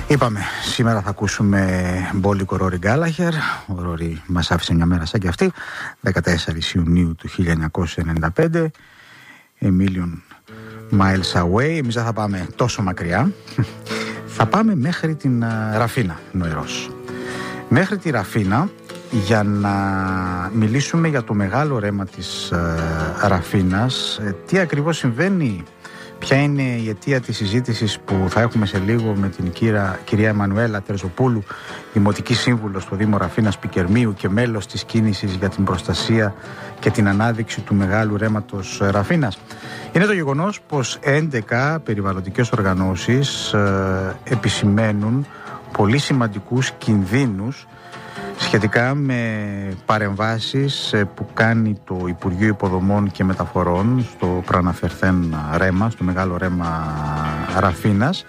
Είπαμε, σήμερα θα ακούσουμε μπόλικο Ρόρι Γκάλαχερ. Ο Ρόρι μας άφησε μια μέρα σαν και αυτή, 14 Ιουνίου του 1995, A Million Miles Away. Εμείς δεν θα πάμε τόσο μακριά, θα πάμε μέχρι την Ραφίνα Νοερός. Μέχρι τη Ραφίνα, για να μιλήσουμε για το μεγάλο ρέμα της Ραφίνας, τι ακριβώς συμβαίνει, ποια είναι η αιτία της συζήτησης που θα έχουμε σε λίγο με την κυρία Εμμανουέλα Τερζοπούλου, δημοτική σύμβουλο στο Δήμο Ραφίνας Πικερμείου και μέλος της κίνησης για την προστασία και την ανάδειξη του μεγάλου ρέματος Ραφίνας. Είναι το γεγονός πως 11 περιβαλλοντικές οργανώσεις επισημαίνουν πολύ σημαντικούς κινδύνους σχετικά με παρεμβάσεις που κάνει το Υπουργείο Υποδομών και Μεταφορών στο προαναφερθέν ρέμα, στο μεγάλο ρέμα Ραφίνας.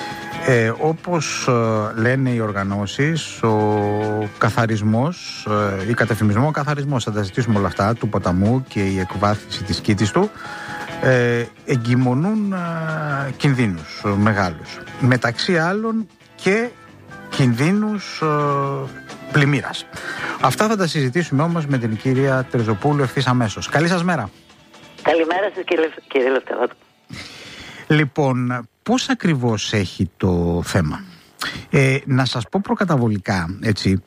Όπως λένε οι οργανώσεις, ο καθαρισμός ή κατεφημισμό καθαρισμός, θα τα ζητήσουμε όλα αυτά, του ποταμού και η εκβάθυνση της κήτης του εγκυμονούν κινδύνους μεγάλους, μεταξύ άλλων και κινδύνους πλημμύρας. Αυτά θα τα συζητήσουμε όμως με την κυρία Τερζοπούλου ευθύς αμέσως. Καλή σας μέρα. Καλημέρα σας κύριε Λευτέρη. Λοιπόν, πώς ακριβώς έχει το θέμα? Να σας πω προκαταβολικά, έτσι,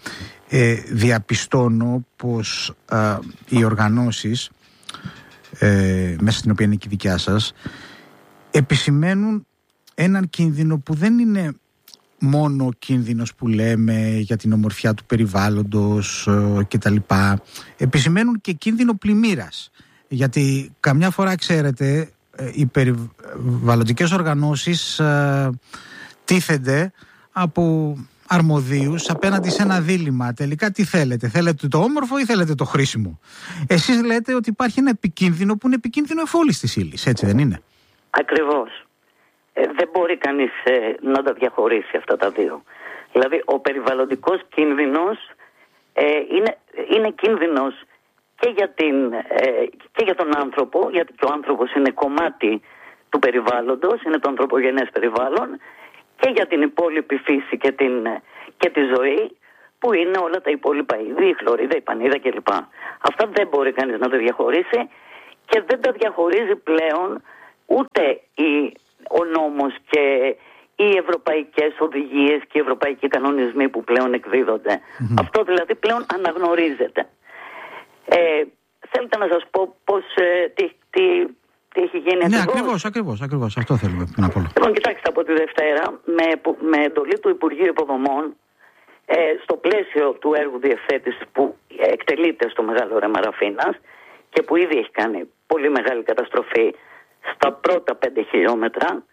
διαπιστώνω πως οι οργανώσεις, μέσα στην οποία είναι και η δικιά σας, επισημαίνουν έναν κίνδυνο που δεν είναι μόνο κίνδυνος που λέμε για την ομορφιά του περιβάλλοντος και τα λοιπά. Επισημαίνουν και κίνδυνο πλημμύρας. Γιατί καμιά φορά, ξέρετε, οι περιβαλλοντικές οργανώσεις τίθενται από αρμοδίους απέναντι σε ένα δίλημμα. Τελικά τι θέλετε? Θέλετε το όμορφο ή θέλετε το χρήσιμο? Εσείς λέτε ότι υπάρχει ένα επικίνδυνο που είναι επικίνδυνο εφόλης της ύλης, έτσι δεν είναι? Ακριβώς. Δεν μπορεί κανείς να τα διαχωρίσει αυτά τα δύο. Δηλαδή ο περιβαλλοντικός κίνδυνος είναι κίνδυνος και για τον άνθρωπο, γιατί και ο άνθρωπος είναι κομμάτι του περιβάλλοντος, είναι το ανθρωπογενές περιβάλλον, και για την υπόλοιπη φύση και τη ζωή, που είναι όλα τα υπόλοιπα είδη, η χλωρίδα, η πανίδα κλπ. Αυτά δεν μπορεί κανείς να τα διαχωρίσει και δεν τα διαχωρίζει πλέον ούτε ο νόμος και οι ευρωπαϊκές οδηγίες και οι ευρωπαϊκοί κανονισμοί που πλέον εκδίδονται. Αυτό δηλαδή πλέον αναγνωρίζεται. Θέλετε να σας πω πώς, τι έχει γίνει? Ναι, ακριβώς. Αυτό θέλουμε να πω. Λοιπόν, κοιτάξτε, από τη Δευτέρα, με εντολή του Υπουργείου Υποδομών, στο πλαίσιο του έργου διευθέτησης που εκτελείται στο μεγάλο ρέμα Ραφίνας και που ήδη έχει κάνει πολύ μεγάλη καταστροφή στα πρώτα 5 χιλιόμετρα,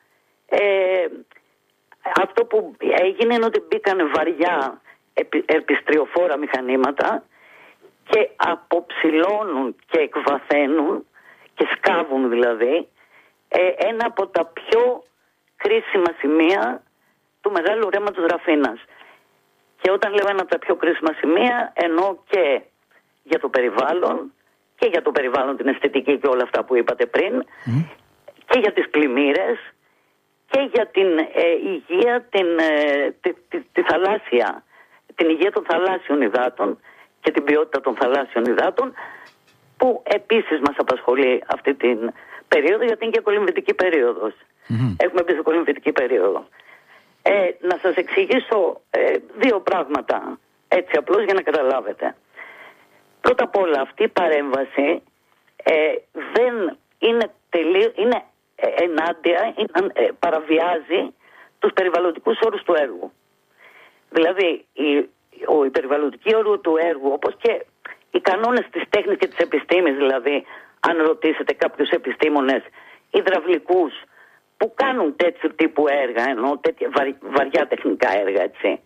αυτό που έγινε είναι ότι μπήκαν βαριά ερπιστριοφόρα μηχανήματα και αποψηλώνουν και εκβαθαίνουν και σκάβουν δηλαδή ένα από τα πιο κρίσιμα σημεία του μεγάλου ρέματος Ραφίνας. Και όταν λέω ένα από τα πιο κρίσιμα σημεία, εννοώ και για το περιβάλλον και για το περιβάλλον, την αισθητική και όλα αυτά που είπατε πριν, και για τις πλημμύρες και για την υγεία, τη θαλάσσια, την υγεία των θαλάσσιων υδάτων και την ποιότητα των θαλάσσιων υδάτων, που επίσης μας απασχολεί αυτή την περίοδο, γιατί είναι και κολυμβητική περίοδος. Έχουμε μπει σε κολυμβητική περίοδο. Να σας εξηγήσω δύο πράγματα, έτσι απλώς για να καταλάβετε. Πρώτα απ' όλα, αυτή η παρέμβαση δεν είναι είναι ενάντια, παραβιάζει τους περιβαλλοντικούς όρους του έργου. Δηλαδή, η περιβαλλοντική όρου του έργου, όπως και οι κανόνες της τέχνης και της επιστήμης, δηλαδή, αν ρωτήσετε κάποιους επιστήμονες υδραυλικούς που κάνουν τέτοιου τύπου έργα, ενώ τέτοια βαριά τεχνικά έργα, έτσι,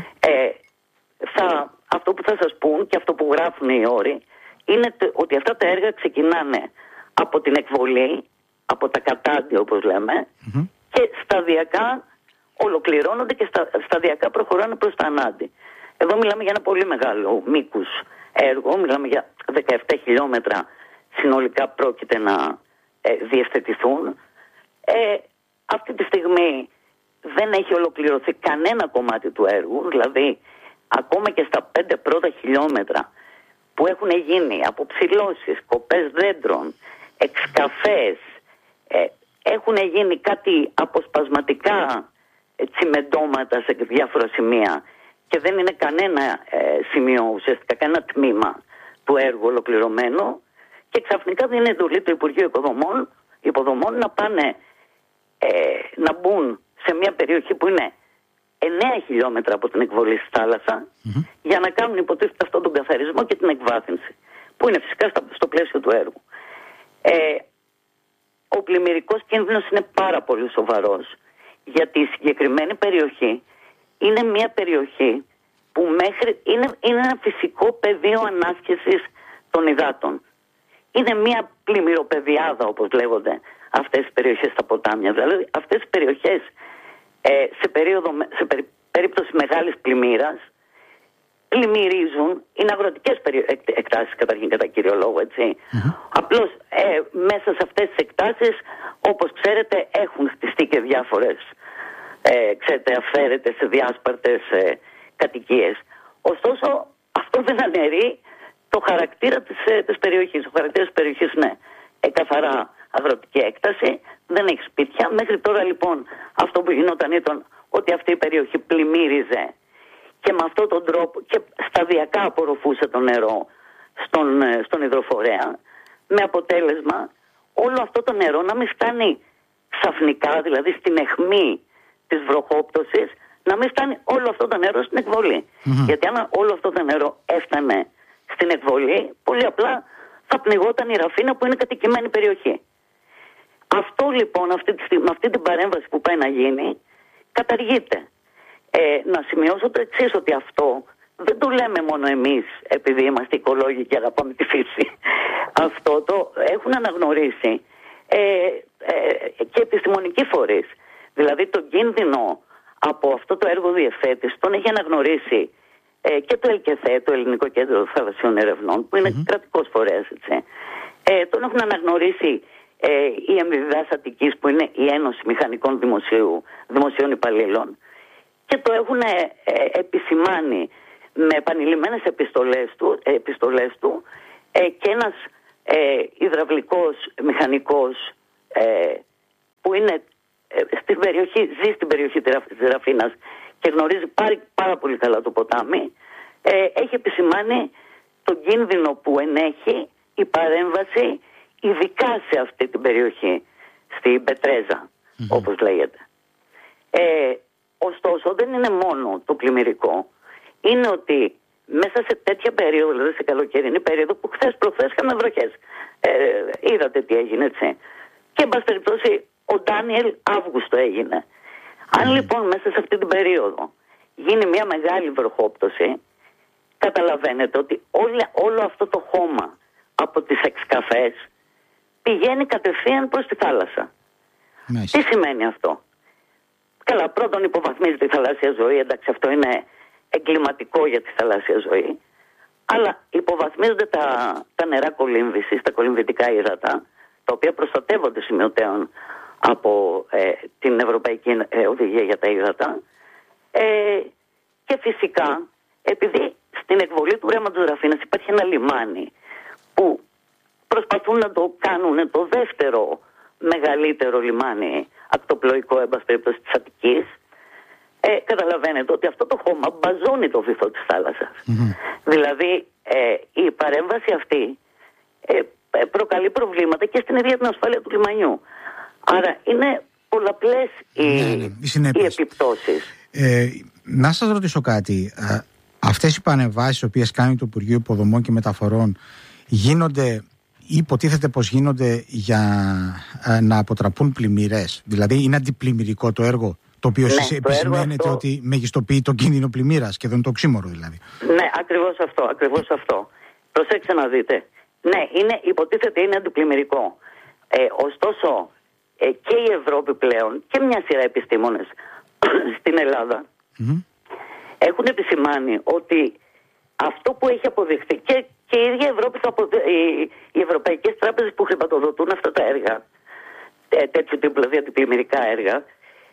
αυτό που θα σας πούν και αυτό που γράφουν οι όροι είναι ότι αυτά τα έργα ξεκινάνε από την εκβολή, από τα κατάντια όπως λέμε, και σταδιακά ολοκληρώνονται και σταδιακά προχωράνε προς τα ανάντι. Εδώ μιλάμε για ένα πολύ μεγάλο μήκους έργο, μιλάμε για 17 χιλιόμετρα συνολικά πρόκειται να διευθετηθούν. Αυτή τη στιγμή δεν έχει ολοκληρωθεί κανένα κομμάτι του έργου, δηλαδή ακόμα και στα 5 πρώτα χιλιόμετρα που έχουν γίνει αποψηλώσεις, κοπές δέντρων, εξκαφές, έχουν γίνει κάτι αποσπασματικά τσιμεντώματα σε διάφορα σημεία και δεν είναι κανένα σημείο, ουσιαστικά κανένα τμήμα του έργου ολοκληρωμένο, και ξαφνικά δίνει εντολή του Υπουργείου Υποδομών να πάνε να μπουν σε μια περιοχή που είναι 9 χιλιόμετρα από την εκβολή στη θάλασσα, για να κάνουν υποτίθεται αυτόν τον καθαρισμό και την εκβάθυνση, που είναι φυσικά στο πλαίσιο του έργου. Ο πλημμυρικός κίνδυνος είναι πάρα πολύ σοβαρός, γιατί η συγκεκριμένη περιοχή είναι μια περιοχή που είναι ένα φυσικό πεδίο ανάσκησης των υδάτων. Είναι μια πλημμυροπεδιάδα, όπως λέγονται αυτές τις περιοχές στα ποτάμια. Δηλαδή αυτές τις περιοχές σε περίπτωση μεγάλης πλημμύρας πλημμυρίζουν, είναι αγροτικές εκτάσεις καταρχήν κατά κύριο λόγο, έτσι. Απλώς μέσα σε αυτές τις εκτάσεις, όπως ξέρετε, έχουν χτιστεί και διάφορες αυθαίρετες, διάσπαρτες κατοικίες. Ωστόσο αυτό δεν αναιρεί το χαρακτήρα της περιοχής. Ο χαρακτήρας της περιοχής είναι καθαρά αγροτική έκταση, δεν έχει σπίτια. Μέχρι τώρα λοιπόν αυτό που γινόταν ήταν ότι αυτή η περιοχή πλημμύριζε και με αυτόν τον τρόπο και σταδιακά απορροφούσε το νερό στον υδροφορέα, με αποτέλεσμα όλο αυτό το νερό να μην φτάνει ξαφνικά, δηλαδή στην αιχμή της βροχόπτωσης, να μην φτάνει όλο αυτό το νερό στην εκβολή. Γιατί αν όλο αυτό το νερό έφτανε στην εκβολή, πολύ απλά θα πνιγόταν η Ραφίνα, που είναι κατοικημένη περιοχή. Αυτό λοιπόν, με αυτή την παρέμβαση που πάει να γίνει, καταργείται. Να σημειώσω το εξής, ότι αυτό δεν το λέμε μόνο εμείς επειδή είμαστε οικολόγοι και αγαπάμε τη φύση. Αυτό το έχουν αναγνωρίσει και επιστημονικοί φορείς. Δηλαδή τον κίνδυνο από αυτό το έργο διευθέτηση τον έχει αναγνωρίσει και το ΕΛΚΕΘΕ, το Ελληνικό Κέντρο Θαλασσιών Ερευνών, που είναι κρατικός φορέας, έτσι. Τον έχουν αναγνωρίσει η Εμβιβάς Αττικής, που είναι η Ένωση Μηχανικών Δημοσίων Υπαλλήλων, και το έχουν επισημάνει με επανειλημμένες επιστολές του και ένας υδραυλικός μηχανικός που είναι ζει στην περιοχή της Ραφίνας και γνωρίζει πάρα πολύ καλά το ποτάμι, έχει επισημάνει τον κίνδυνο που ενέχει η παρέμβαση, ειδικά σε αυτή την περιοχή, στην Πετρέζα, όπως λέγεται. Ωστόσο δεν είναι μόνο το πλημμυρικό, είναι ότι μέσα σε τέτοια περίοδο, δηλαδή σε καλοκαιρινή περίοδο που προχθές είχαμε βροχές, είδατε τι έγινε, έτσι. Και εν πάση περιπτώσει ο Ντάνιελ Αύγουστο έγινε. Αν λοιπόν μέσα σε αυτή την περίοδο γίνει μια μεγάλη βροχόπτωση, καταλαβαίνετε ότι όλο αυτό το χώμα από τις εξκαφές πηγαίνει κατευθείαν προς τη θάλασσα. Τι σημαίνει αυτό? Καλά, πρώτον υποβαθμίζει τη θαλάσσια ζωή, εντάξει, αυτό είναι εγκληματικό για τη θαλάσσια ζωή, αλλά υποβαθμίζονται τα νερά κολύμβησης, τα κολυμβητικά ύδατα, τα οποία προστατεύονται σημειωτέων από την Ευρωπαϊκή Οδηγία για τα Ύδατα, και φυσικά επειδή στην εκβολή του ρέματος Ραφίνας υπάρχει ένα λιμάνι που προσπαθούν να το κάνουν το δεύτερο μεγαλύτερο λιμάνι ακτοπλοϊκό, εν πάση περιπτώσει, της Αττικής, καταλαβαίνετε ότι αυτό το χώμα μπαζώνει το βυθό της θάλασσας. Δηλαδή η παρέμβαση αυτή προκαλεί προβλήματα και στην ίδια την ασφάλεια του λιμανιού. Άρα είναι πολλαπλές οι επιπτώσεις. Να σας ρωτήσω κάτι. Αυτές οι πανεμβάσεις, οι οποίες κάνει το Υπουργείο Υποδομών και Μεταφορών, γίνονται ή υποτίθεται πως γίνονται για να αποτραπούν πλημμύρες? Δηλαδή είναι αντιπλημμυρικό το έργο, το οποίο εσείς επισημαίνετε ότι μεγιστοποιεί τον κίνδυνο πλημμύρας και δεν είναι το οξύμορο δηλαδή? Ναι, ακριβώς αυτό. Προσέξτε να δείτε. Ναι, υποτίθεται είναι αντιπλημμυρικό. Ωστόσο και η Ευρώπη πλέον και μια σειρά επιστήμονες στην Ελλάδα έχουν επισημάνει ότι αυτό που έχει αποδειχθεί και η ίδια Ευρώπη, οι ευρωπαϊκές τράπεζες που χρηματοδοτούν αυτά τα έργα, τέτοιου τύπου δηλαδή αντιπλημμυρικά έργα,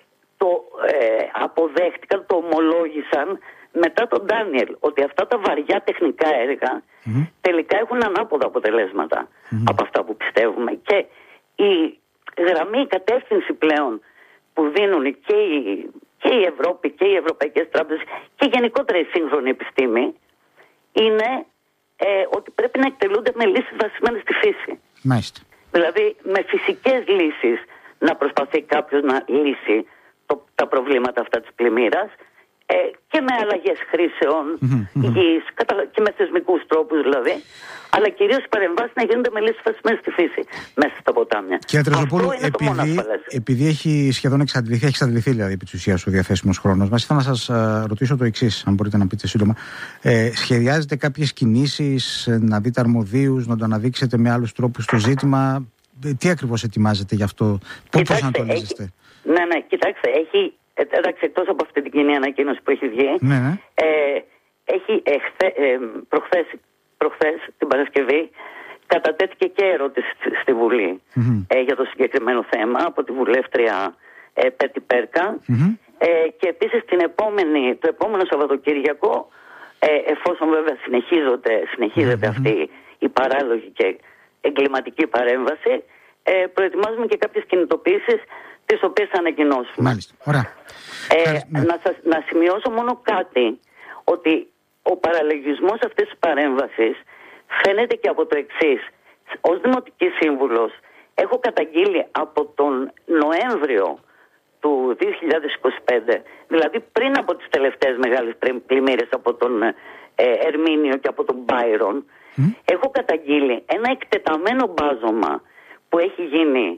το αποδέχτηκαν, το ομολόγησαν μετά τον Ντάνιελ, ότι αυτά τα βαριά τεχνικά έργα τελικά έχουν ανάποδα αποτελέσματα από αυτά που πιστεύουμε. Και η γραμμή, η κατεύθυνση πλέον που δίνουν και η Ευρώπη και οι ευρωπαϊκές τράπεζες και γενικότερα η σύγχρονη επιστήμη είναι ότι πρέπει να εκτελούνται με λύσεις βασισμένες στη φύση. Μάλιστα. Δηλαδή με φυσικές λύσεις να προσπαθεί κάποιος να λύσει τα προβλήματα αυτά της πλημμύρας, και με αλλαγές χρήσεων γης και με θεσμικούς τρόπους δηλαδή, αλλά κυρίως οι παρεμβάσεις να γίνονται με λύσεις βασισμένες στη φύση μέσα στα ποτάμια. Κύριε Τραζοπούλου, επειδή έχει σχεδόν εξαντληθεί δηλαδή επί της ουσίας ο διαθέσιμος χρόνος μας, ήθελα να σας ρωτήσω το εξής, αν μπορείτε να πείτε σύντομα. Σχεδιάζετε κάποιες κινήσεις, να δείτε αρμοδίους, να το αναδείξετε με άλλους τρόπους το ζήτημα? Τι ακριβώς ετοιμάζετε γι' αυτό, πώς ανατολίζεστε? Ναι, κοιτάξτε, έχει. Εντάξει, εκτός από αυτή την κοινή ανακοίνωση που έχει βγει, έχει προχθές την Παρασκευή κατατέθηκε και ερώτηση στη Βουλή για το συγκεκριμένο θέμα από τη βουλεύτρια Πέτη Πέρκα, και επίσης το επόμενο Σαββατοκύριακο, εφόσον βέβαια συνεχίζεται αυτή η παράλογη και εγκληματική παρέμβαση, προετοιμάζουμε και κάποιες κινητοποίησεις τις οποίες θα ανακοινώσουμε. Μάλιστα. Ωραία. Να σημειώσω μόνο κάτι, ότι ο παραλογισμός αυτής της παρέμβασης φαίνεται και από το εξής. Ως Δημοτική Σύμβουλος έχω καταγγείλει από τον Νοέμβριο του 2025, δηλαδή πριν από τις τελευταίες μεγάλες πλημμύρες από τον Ερμήνιο και από τον Μπάιρον, έχω καταγγείλει ένα εκτεταμένο μπάζωμα που έχει γίνει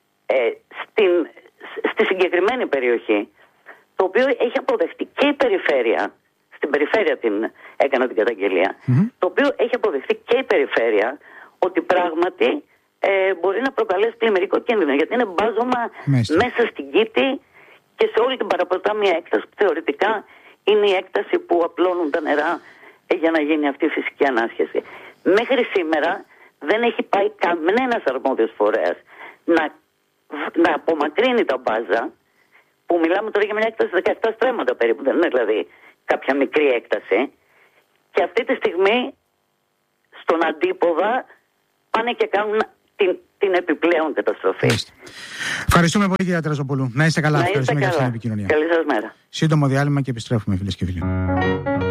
στη συγκεκριμένη περιοχή, το οποίο έχει αποδεχτεί και η περιφέρεια, στην περιφέρεια έκανα την καταγγελία, το οποίο έχει αποδεχτεί και η περιφέρεια ότι πράγματι μπορεί να προκαλέσει πλημμυρικό κίνδυνο, γιατί είναι μπάζωμα μέσα στην Κήτη και σε όλη την παραποτάμια έκταση που θεωρητικά είναι η έκταση που απλώνουν τα νερά για να γίνει αυτή η φυσική ανάσχεση. Μέχρι σήμερα δεν έχει πάει κανένας αρμόδιος φορέας να απομακρύνει τα μπάζα, που μιλάμε τώρα για μια έκταση 17 στρέμματα περίπου, δεν είναι δηλαδή κάποια μικρή έκταση, και αυτή τη στιγμή στον αντίποδα πάνε και κάνουν την επιπλέον καταστροφή. Ευχαριστούμε πολύ, κύριε Τραζοπούλου. Να είστε καλά. Ευχαριστούμε για αυτή την επικοινωνία. Καλή σας μέρα. Σύντομο διάλειμμα και επιστρέφουμε, φίλες και φίλοι.